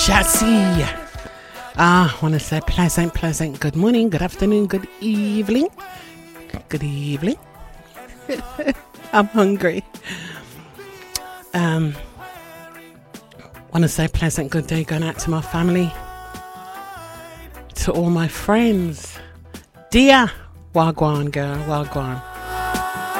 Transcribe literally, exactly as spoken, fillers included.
chassis. Ah, I want to say pleasant, pleasant good morning, good afternoon, good evening. Good evening. I'm hungry. Um, want to say pleasant good day going out to my family, to all my friends. Dear Wagwan girl, Wagwan.